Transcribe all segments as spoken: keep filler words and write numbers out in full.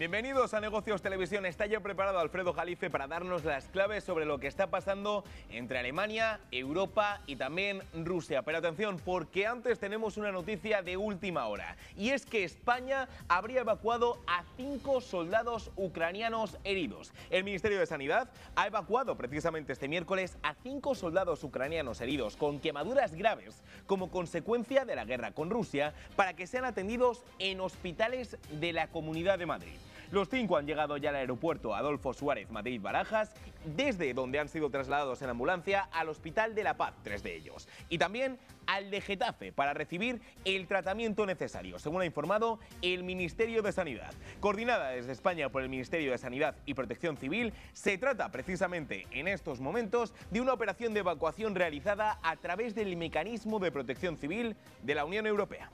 Bienvenidos a Negocios Televisión. Está ya preparado Alfredo Jalife para darnos las claves sobre lo que está pasando entre Alemania, Europa y también Rusia. Pero atención, porque antes tenemos una noticia de última hora. Y es que España habría evacuado a cinco soldados ucranianos heridos. El Ministerio de Sanidad ha evacuado precisamente este miércoles a cinco soldados ucranianos heridos con quemaduras graves como consecuencia de la guerra con Rusia para que sean atendidos en hospitales de la Comunidad de Madrid. Los cinco han llegado ya al aeropuerto Adolfo Suárez Madrid-Barajas, desde donde han sido trasladados en ambulancia al Hospital de la Paz, tres de ellos, y también al de Getafe para recibir el tratamiento necesario, según ha informado el Ministerio de Sanidad. Coordinada desde España por el Ministerio de Sanidad y Protección Civil, se trata precisamente en estos momentos de una operación de evacuación realizada a través del Mecanismo de Protección Civil de la Unión Europea.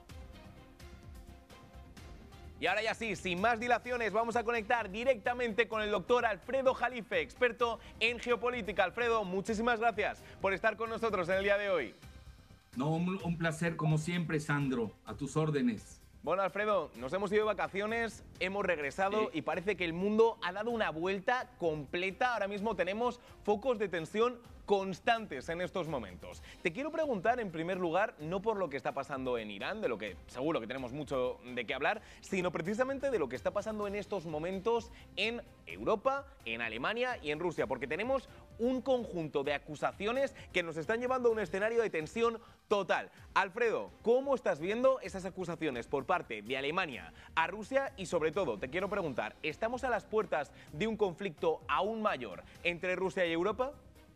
Y ahora ya sí, sin más dilaciones, vamos a conectar directamente con el doctor Alfredo Jalife, experto en geopolítica. Alfredo, muchísimas gracias por estar con nosotros en el día de hoy. No, un, un placer como siempre, Sandro, a tus órdenes. Bueno, Alfredo, nos hemos ido de vacaciones, hemos regresado Sí. y parece que el mundo ha dado una vuelta completa. Ahora mismo tenemos focos de tensión constantes en estos momentos. Te quiero preguntar, en primer lugar, no por lo que está pasando en Irán, de lo que seguro que tenemos mucho de qué hablar, sino precisamente de lo que está pasando en estos momentos en Europa, en Alemania y en Rusia, porque tenemos un conjunto de acusaciones que nos están llevando a un escenario de tensión total. Alfredo, ¿cómo estás viendo esas acusaciones por parte de Alemania a Rusia? Y sobre todo, te quiero preguntar, ¿estamos a las puertas de un conflicto aún mayor entre Rusia y Europa?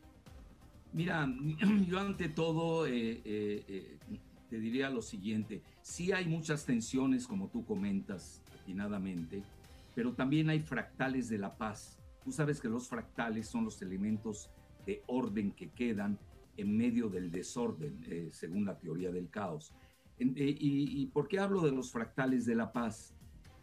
Mira, yo ante todo eh, eh, eh, te diría lo siguiente. Sí hay muchas tensiones, como tú comentas atinadamente, pero también hay fractales de la paz. Tú sabes que los fractales son los elementos de orden que quedan en medio del desorden, eh, según la teoría del caos. En, eh, y, ¿Y por qué hablo de los fractales de la paz?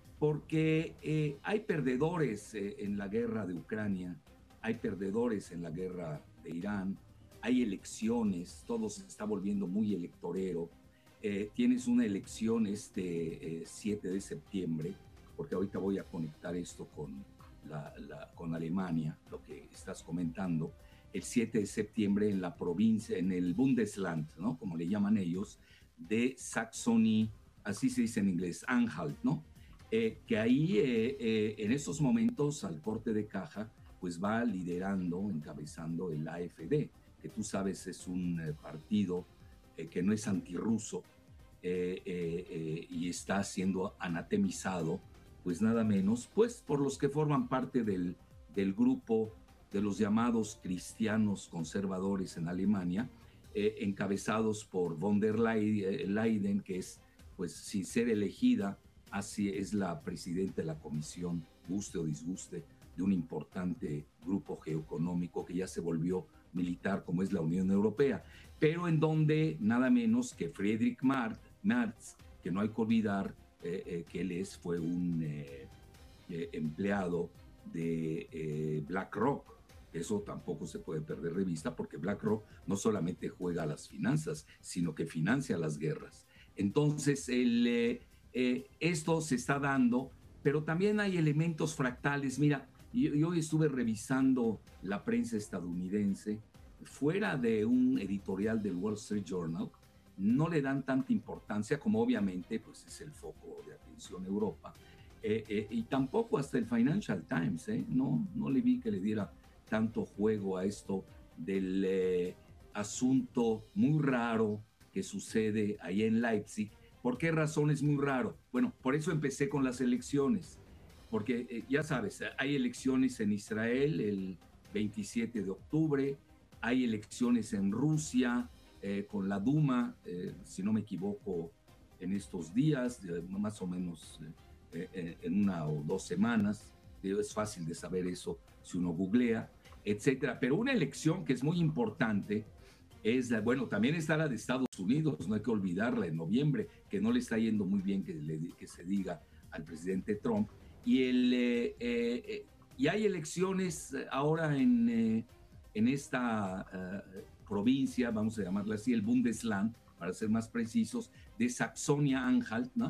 Porque eh, hay perdedores eh, en la guerra de Ucrania, hay perdedores en la guerra de Irán, hay elecciones, todo se está volviendo muy electorero. Eh, tienes una elección este eh, siete de septiembre, porque ahorita voy a conectar esto con, la, la, con Alemania, lo que estás comentando, el siete de septiembre en la provincia, en el Bundesland, ¿no? Como le llaman ellos, de Saxony, así se dice en inglés, Anhalt, ¿no? Eh, que ahí eh, eh, en esos momentos al corte de caja pues va liderando, encabezando el A F D, que tú sabes es un eh, partido eh, que no es antirruso eh, eh, eh, y está siendo anatemizado pues nada menos pues por los que forman parte del, del grupo de los llamados cristianos conservadores en Alemania, eh, encabezados por von der Leyen, que es pues sin ser elegida, así es la presidenta de la comisión, guste o disguste, de un importante grupo geoeconómico que ya se volvió militar como es la Unión Europea, pero en donde nada menos que Friedrich Merz, que no hay que olvidar eh, eh, que él es, fue un eh, eh, empleado de eh, BlackRock. Eso tampoco se puede perder de vista porque BlackRock no solamente juega a las finanzas, sino que financia las guerras. Entonces, el, eh, eh, esto se está dando, pero también hay elementos fractales. Mira, yo, yo estuve revisando la prensa estadounidense, fuera de un editorial del Wall Street Journal, no le dan tanta importancia como obviamente pues es el foco de atención Europa, eh, eh, y tampoco hasta el Financial Times, eh, no, no le vi que le diera tanto juego a esto del eh, asunto muy raro que sucede ahí en Leipzig. ¿Por qué razón es muy raro? Bueno, por eso empecé con las elecciones, porque eh, ya sabes, hay elecciones en Israel el veintisiete de octubre, hay elecciones en Rusia eh, con la Duma, eh, si no me equivoco, en estos días, eh, más o menos eh, eh, en una o dos semanas. Es fácil de saber eso si uno googlea, etcétera. Pero una elección que es muy importante es, la, bueno, también está la de Estados Unidos, no hay que olvidarla, en noviembre, que no le está yendo muy bien que, le, que se diga al presidente Trump. Y, el, eh, eh, y hay elecciones ahora en, eh, en esta uh, provincia, vamos a llamarla así, el Bundesland, para ser más precisos, de Saxonia-Anhalt, ¿no?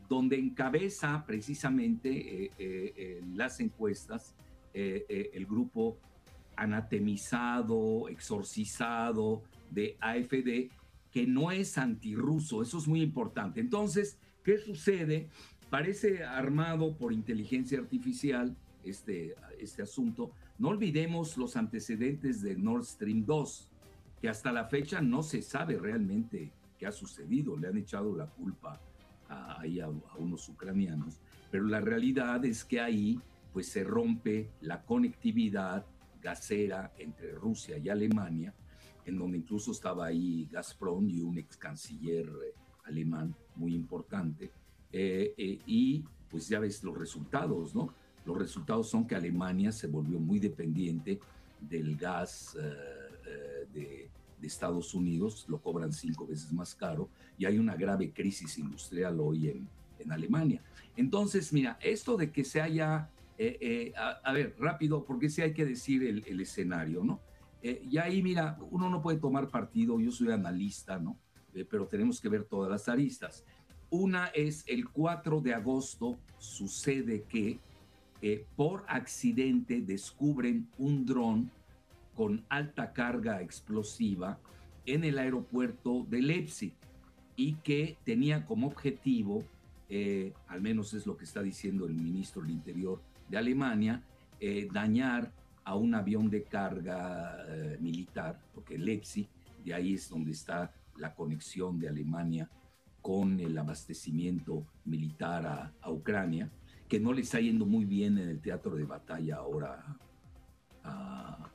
donde encabeza precisamente eh, eh, eh, las encuestas eh, eh, el grupo anatemizado, exorcizado de A F D, que no es antirruso. Eso es muy importante. Entonces, ¿qué sucede? Parece armado por inteligencia artificial este, este asunto. No olvidemos los antecedentes de Nord Stream dos, que hasta la fecha no se sabe realmente qué ha sucedido. Le han echado la culpa a, a, a unos ucranianos, pero la realidad es que ahí pues se rompe la conectividad gasera entre Rusia y Alemania, en donde incluso estaba ahí Gazprom y un ex canciller eh, alemán muy importante, eh, eh, y pues ya ves los resultados, ¿no? Los resultados son que Alemania se volvió muy dependiente del gas eh, eh, de, de Estados Unidos, lo cobran cinco veces más caro, y hay una grave crisis industrial hoy en, en Alemania. Entonces, mira, esto de que se haya, eh, eh, a, a ver, rápido, porque sí hay que decir el, el escenario, ¿no? Eh, y ahí, mira, uno no puede tomar partido, yo soy analista, ¿no? Eh, pero tenemos que ver todas las aristas. Una es el cuatro de agosto, sucede que eh, por accidente descubren un dron con alta carga explosiva en el aeropuerto de Leipzig y que tenía como objetivo, eh, al menos es lo que está diciendo el ministro del Interior de Alemania, eh, dañar a un avión de carga eh, militar, porque Leipzig, de ahí es donde está la conexión de Alemania con el abastecimiento militar a, a Ucrania, que no le está yendo muy bien en el teatro de batalla ahora a,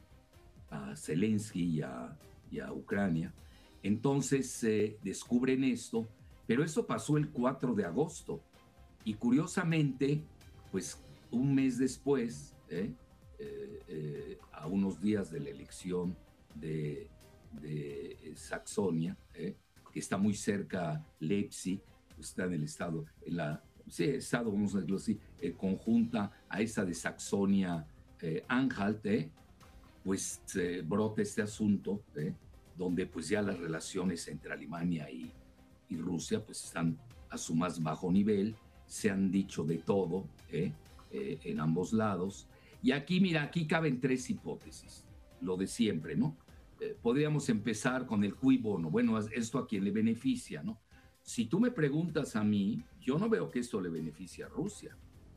a Zelensky y a, y a Ucrania. Entonces eh, descubren esto, pero eso pasó el cuatro de agosto y curiosamente, pues un mes después, eh, eh, eh, a unos días de la elección de, de Saxonia, eh, que está muy cerca Leipzig, está en el estado, en la, sí, estado, vamos a decirlo así, eh, conjunta a esa de Saxonia eh, Anhalt, eh, pues eh, brota este asunto, eh, donde pues ya las relaciones entre Alemania y, y Rusia pues están a su más bajo nivel, se han dicho de todo eh, eh, en ambos lados. Y aquí, mira, aquí caben tres hipótesis, lo de siempre, ¿no? Eh, podríamos empezar con el cui bono. Bueno, esto a quién le beneficia, ¿no? Si tú me preguntas a mí, yo no veo que esto le beneficie a Rusia,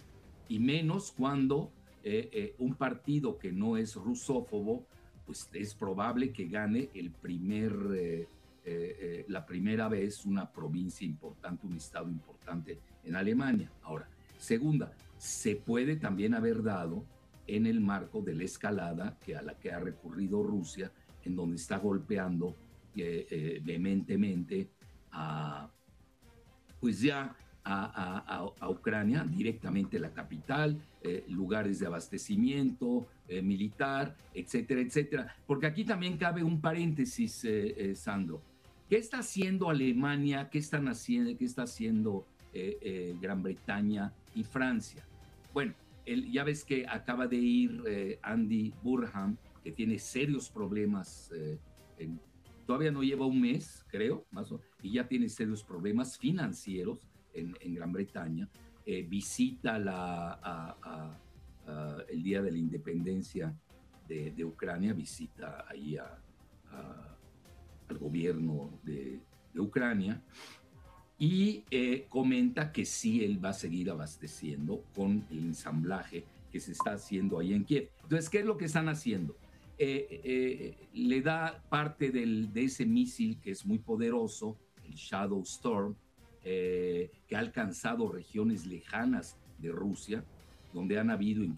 y menos cuando eh, eh, un partido que no es rusófobo, pues es probable que gane el primer, eh, eh, eh, la primera vez una provincia importante, un estado importante en Alemania. Ahora, segunda, se puede también haber dado en el marco de la escalada que a la que ha recurrido Rusia, en donde está golpeando eh, eh, vehementemente a, pues ya a, a, a Ucrania, directamente la capital, eh, lugares de abastecimiento eh, militar, etcétera, etcétera. Porque aquí también cabe un paréntesis, eh, eh, Sandro. ¿Qué está haciendo Alemania? ¿Qué están haciendo? ¿Qué está haciendo eh, eh, Gran Bretaña y Francia? Bueno, el, ya ves que acaba de ir eh, Andy Burnham, que tiene serios problemas, eh, en, todavía no lleva un mes, creo, más o, y ya tiene serios problemas financieros en, en Gran Bretaña. Eh, visita la, a, a, a, el Día de la Independencia de, de Ucrania, visita ahí a, a, al gobierno de, de Ucrania, y eh, comenta que sí, él va a seguir abasteciendo con el ensamblaje que se está haciendo ahí en Kiev. Entonces, ¿qué es lo que están haciendo? Eh, eh, le da parte del, de ese misil que es muy poderoso, el Shadow Storm, eh, que ha alcanzado regiones lejanas de Rusia, donde han habido